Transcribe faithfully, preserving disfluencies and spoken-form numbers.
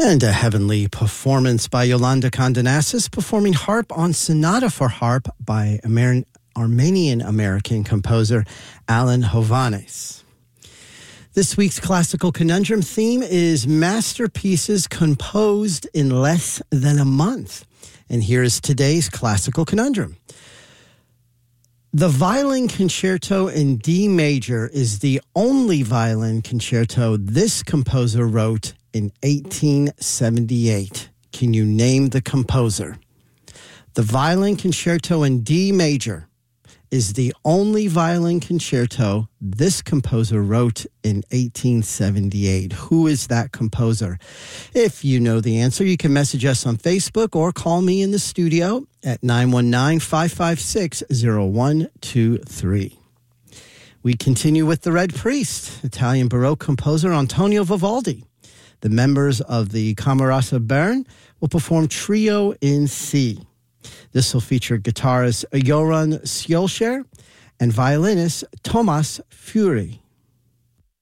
And a heavenly performance by Yolanda Kondanassis, performing Harp on Sonata for Harp by Amer- Armenian-American composer Alan Hovhannes. This week's Classical Conundrum theme is masterpieces composed in less than a month. And here is today's Classical Conundrum. The Violin Concerto in D major is the only violin concerto this composer wrote in eighteen seventy-eight. Can you name the composer? The Violin Concerto in D major is the only violin concerto this composer wrote in eighteen seventy-eight. Who is that composer? If you know the answer, you can message us on Facebook or call me in the studio at nine one nine, five five six, zero one two three. We continue with the Red Priest, Italian Baroque composer Antonio Vivaldi. The members of the Camerata Bern will perform Trio in C. This will feature guitarist Joran Skjoldscher and violinist Thomas Fury.